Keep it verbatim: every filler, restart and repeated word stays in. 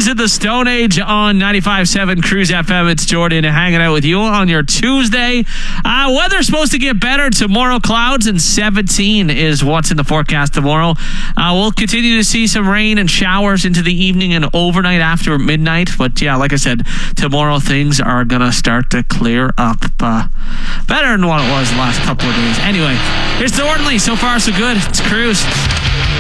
in the Stone Age on ninety-five point seven Cruise F M. It's Jordan hanging out with you on your Tuesday. Uh, weather's supposed to get better tomorrow. Clouds and seventeen is what's in the forecast tomorrow. Uh, we'll continue to see some rain and showers into the evening and overnight after midnight. But yeah, like I said, tomorrow things are going to start to clear up. Uh, better than what it was the last couple of days. Anyway, here's Thornley. So far, so good. It's Cruise.